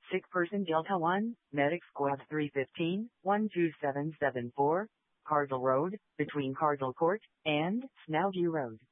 Sick person Delta 1, Medic Squad 315, 12774, Cardinal Road, between Cardinal Court and Snowview Road.